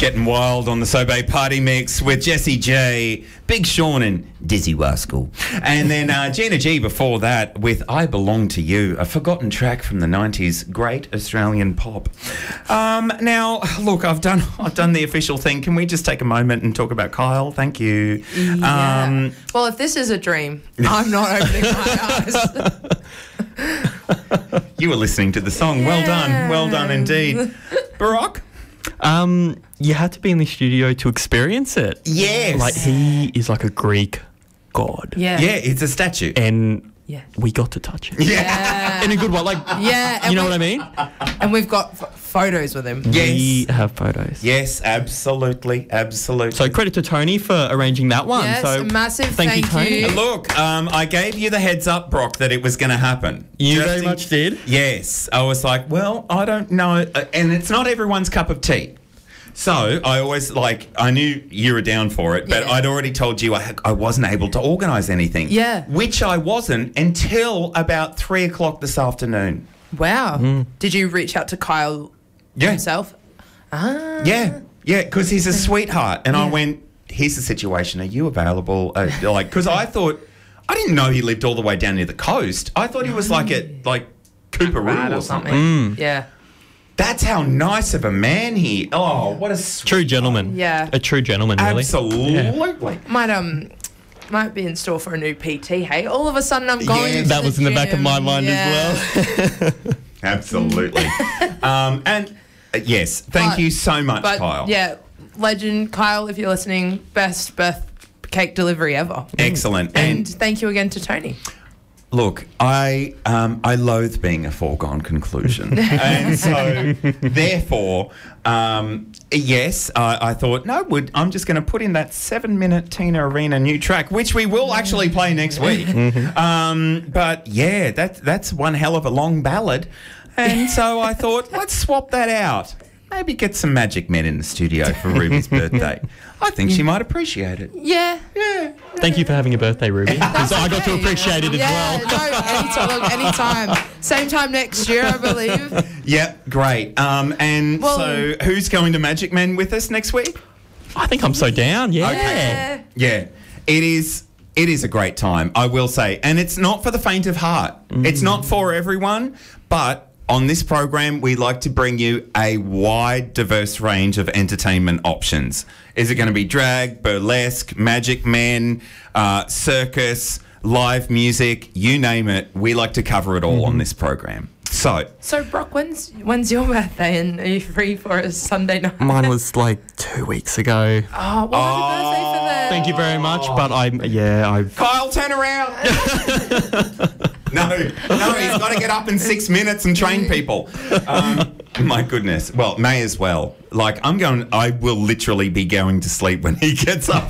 Getting wild on the Sobey Party Mix with Jessie J, Big Sean and Dizzy Rascal. And then Gina G before that with I Belong to You, a forgotten track from the 90s, great Australian pop. Now, look, I've done the official thing. Can we just take a moment and talk about Kyle? Thank you. Yeah. Well, if this is a dream, I'm not opening my eyes. You were listening to the song. Yeah. Well done indeed. Barack? You had to be in the studio to experience it. Yes. Like, he is like a Greek god. Yeah. Yeah, it's a statue. And Yeah. we got to touch it. Yeah. In a good way. Like, Yeah. you know what I mean? And we've got photos with him. Yes. We have photos. Yes, absolutely. So credit to Tony for arranging that one. Yes, so a massive thank you, thank Tony. you. Look, I gave you the heads up, Brock, that it was going to happen. You Just very in- much did. Yes. I was like, well, I don't know. And it's not everyone's cup of tea. So I always, I knew you were down for it, but Yeah. I'd already told you I wasn't able to organise anything. Yeah. Which I wasn't until about 3 o'clock this afternoon. Wow. Did you reach out to Kyle Yeah. himself? Yeah, because he's a sweetheart. And I Yeah. went, here's the situation. Are you available? Because I didn't know he lived all the way down near the coast. I thought he was at Cooperoo or something. Yeah. That's how nice of a man he. Oh, what a True gentleman. Yeah. A true gentleman, really. Absolutely. Might be in store for a new PT. Hey, all of a sudden I'm going. Yes. To That the was in the back of gym. my mind Yeah. as well. Absolutely. Yes, thank you so much, But Kyle. yeah, legend Kyle, if you're listening, best birth cake delivery ever. Excellent. And thank you again to Tony. Look, I loathe being a foregone conclusion, and so therefore, yes, I thought I'm just going to put in that 7-minute Tina Arena new track, which we will actually play next week. But yeah, that's one hell of a long ballad, and so I thought let's swap that out. Maybe get some Magic Men in the studio for Ruby's birthday. I think she might appreciate it. Yeah. Thank you for having a birthday, Ruby. Because I got to appreciate it as well. No, anytime. Same time next year, I believe. Yep, great. So who's going to Magic Men with us next week? I think I'm so down. Yeah. Okay. Yeah, it is a great time, I will say. And it's not for the faint of heart. It's not for everyone, but on this program, we like to bring you a wide, diverse range of entertainment options. Is it going to be drag, burlesque, Magic Men, circus, live music, you name it? We like to cover it all on this program. So Brock, when's your birthday, and are you free for a Sunday night? Mine was 2 weeks ago. Oh, well, happy birthday for that. Thank you very much. But Kyle, turn around. No, he's got to get up in 6 minutes and train people. My goodness. Well, may as well. I will literally be going to sleep when he gets up.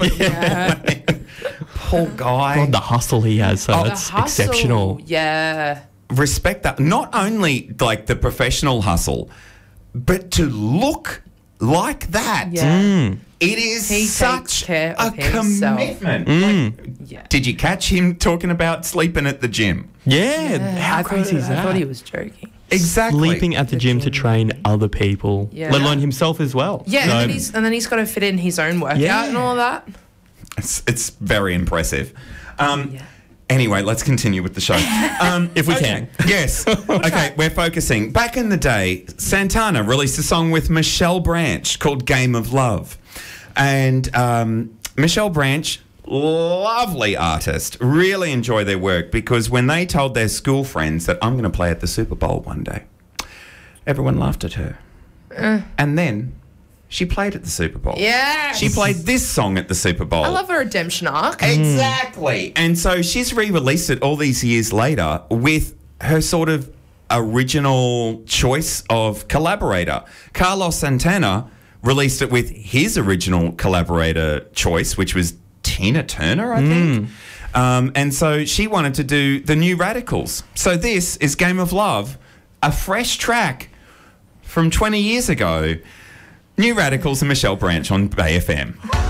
Poor guy. God, the hustle he has, so The that's hustle, exceptional. Yeah. Respect that. Not only the professional hustle, but to look like that. Yeah. It is He such takes care a of himself. commitment. Yeah. Did you catch him talking about sleeping at the gym? Yeah. How crazy is that? I thought he was joking. Exactly. Sleeping at the gym to train other people, Yeah. let alone himself as well. Yeah, So- and then he's got to fit in his own workout Yeah. and all that. It's very impressive. Anyway, let's continue with the show. If we okay. can. Yes. Okay, we're focusing. Back in the day, Santana released a song with Michelle Branch called Game of Love. And Michelle Branch, lovely artist, really enjoy their work because when they told their school friends that I'm going to play at the Super Bowl one day, everyone laughed at her. And then she played at the Super Bowl. Yes. She played this song at the Super Bowl. I love her redemption arc. Exactly. And so she's re-released it all these years later with her sort of original choice of collaborator. Carlos Santana released it with his original collaborator choice, which was Tina Turner, I think. And so she wanted to do the New Radicals. So this is Game of Love, a fresh track from 20 years ago. New Radicals and Michelle Branch on Bay FM.